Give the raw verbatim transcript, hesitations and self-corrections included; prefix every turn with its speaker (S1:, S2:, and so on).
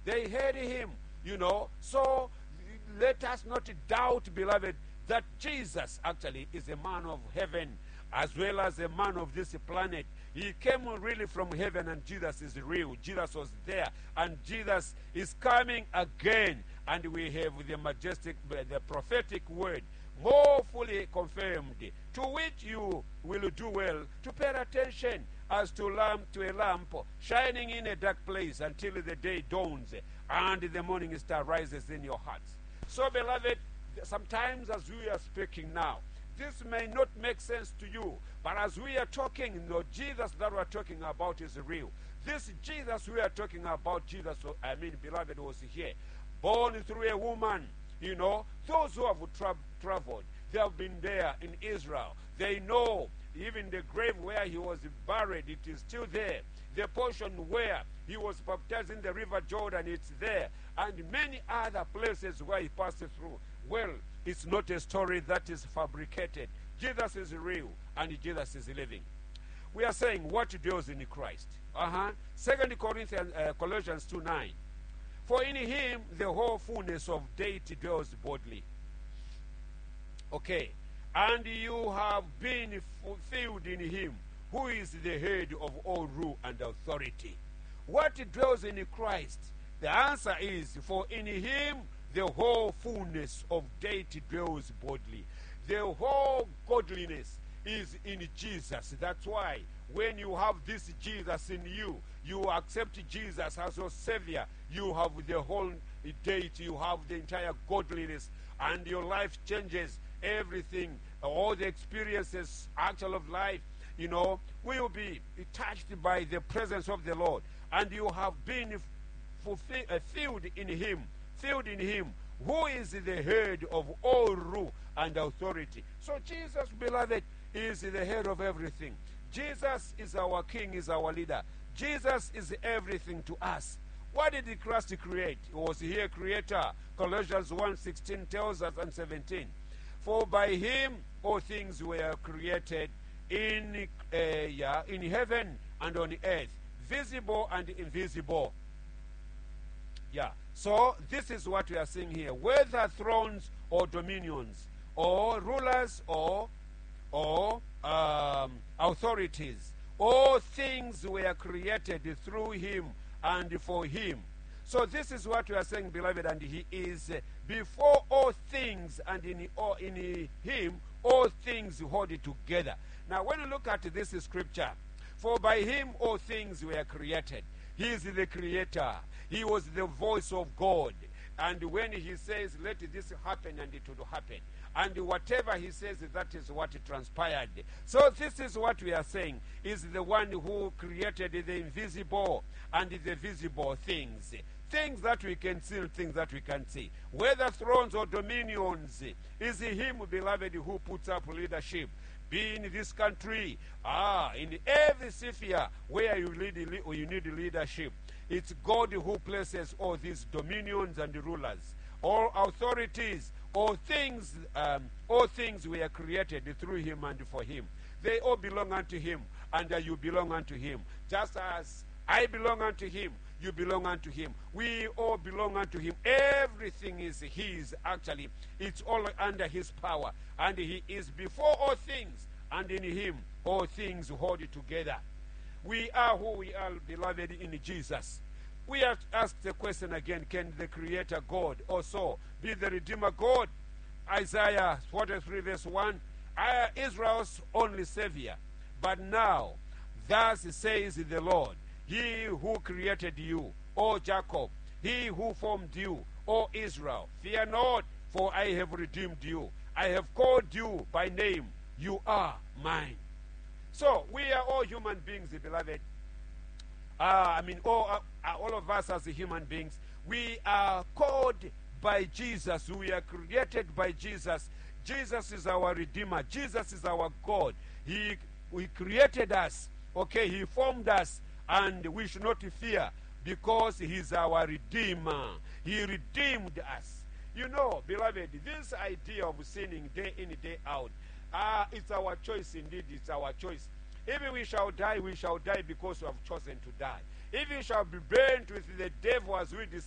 S1: They heard him, you know. So let us not doubt, beloved, that Jesus actually is a man of heaven as well as a man of this planet. He came really from heaven, and Jesus is real. Jesus was there, and Jesus is coming again. And we have the majestic, the prophetic word more fully confirmed, to which you will do well to pay attention as to lamp to a lamp shining in a dark place until the day dawns and the morning star rises in your hearts. So, beloved, sometimes as we are speaking now, this may not make sense to you, but as we are talking, you know, Jesus that we are talking about is real. This Jesus we are talking about, Jesus, I mean, beloved, was here, born through a woman. You know, those who have tra- traveled, they have been there in Israel. They know even the grave where he was buried, it is still there. The portion where he was baptized in the river Jordan, it's there. And many other places where he passed through. Well, it's not a story that is fabricated. Jesus is real, and Jesus is living. We are saying what dwells in Christ. Uh-huh. Second Corinthians, uh, Colossians two nine. For in him the whole fullness of deity dwells bodily. Okay. And you have been fulfilled in him, who is the head of all rule and authority. What dwells in Christ? The answer is, for in him the whole fullness of deity dwells bodily. The whole godliness is in Jesus. That's why when you have this Jesus in you, you accept Jesus as your Savior, you have the whole deity, you have the entire godliness, and your life changes. Everything, all the experiences, actual of life, you know, will be touched by the presence of the Lord. And you have been fulfilled, uh, filled in him, filled in him, who is the head of all rule and authority. So Jesus, beloved, is the head of everything. Jesus is our king, is our leader. Jesus is everything to us. What did Christ create? He was here creator. Colossians one sixteen tells us, and seventeen. For by him all things were created in, uh, yeah, in heaven and on earth, visible and invisible. Yeah. So this is what we are seeing here. Whether thrones or dominions, or rulers or or um, authorities, all things were created through him and for him. So this is what we are saying, beloved, and he is uh, before all things, and in, all, in him all things hold it together. Now when you look at this scripture, for by him all things were created. He is the creator. He was the voice of God. And when he says, let this happen, and it will happen. And whatever he says, that is what transpired. So this is what we are saying, is the one who created the invisible and the visible things. Things that we can see, things that we can't see. Whether thrones or dominions, is him, beloved, who puts up leadership. Be in this country, ah, in every sphere where you lead, you need leadership. It's God who places all these dominions and rulers, all authorities, all things, um, all things were created through him and for him. They all belong unto him, and uh, you belong unto him. Just as I belong unto him, you belong unto him. We all belong unto him. Everything is his, actually. It's all under his power. And he is before all things, and in him all things hold it together. We are who we are, beloved, in Jesus. We have asked the question again, can the Creator God also be the Redeemer God? Isaiah forty-three verse one, I am Israel's only Savior. But now, thus says the Lord, he who created you, O Jacob, he who formed you, O Israel, fear not, for I have redeemed you. I have called you by name. You are mine. So, we are all human beings, beloved. Uh, I mean, all, uh, all of us as human beings, we are called by Jesus. We are created by Jesus. Jesus is our Redeemer. Jesus is our God. He, he created us. Okay, he formed us. And we should not fear, because he is our Redeemer. He redeemed us. You know, beloved, this idea of sinning day in, day out, uh, it's our choice indeed. It's our choice. If we shall die, we shall die because we have chosen to die. If we shall be burned with the devil as we